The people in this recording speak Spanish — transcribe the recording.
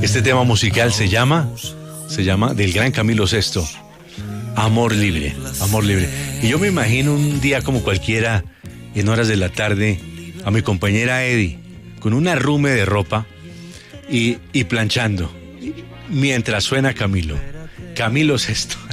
Este tema musical se llama del gran Camilo Sesto, Amor Libre, Amor Libre. Y yo me imagino un día como cualquiera, en horas de la tarde, a mi compañera Eddie, con un arrume de ropa y planchando, mientras suena Camilo Sesto.